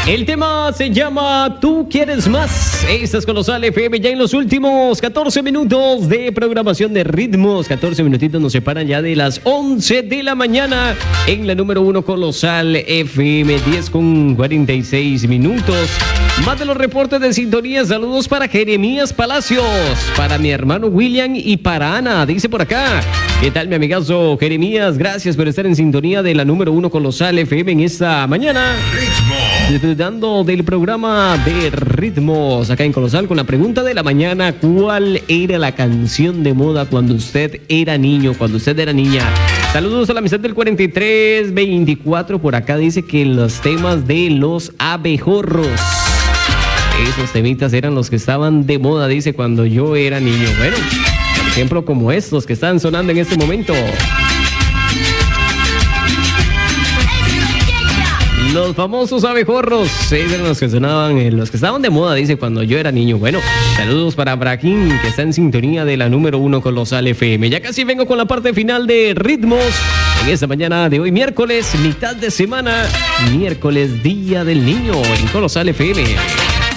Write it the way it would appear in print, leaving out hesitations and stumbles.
El tema se llama Tú quieres más. Estás con Colosal FM ya en los últimos 14 minutos de programación de ritmos. 14 minutitos nos separan ya de las 11 de la mañana en la número 1 Colosal FM. 10:46 minutos. Más de los reportes de sintonía. Saludos para Jeremías Palacios, para mi hermano William y para Ana. Dice por acá: ¿qué tal, mi amigazo Jeremías? Gracias por estar en sintonía de la número 1 Colosal FM en esta mañana. Disfrutando del programa de ritmos acá en Colosal con la pregunta de la mañana: ¿cuál era la canción de moda cuando usted era niño, cuando usted era niña? Saludos a la amistad del 4324. Por acá dice que los temas de los abejorros, esos temitas eran los que estaban de moda, dice, cuando yo era niño. Bueno, por ejemplo, como estos que están sonando en este momento. Los famosos abejorros, eran los que sonaban, los que estaban de moda, dice, cuando yo era niño. Bueno, saludos para Brahim, que está en sintonía de la número 1 Colosal FM. Ya casi vengo con la parte final de ritmos en esta mañana de hoy, miércoles, mitad de semana, miércoles, Día del Niño, en Colosal FM.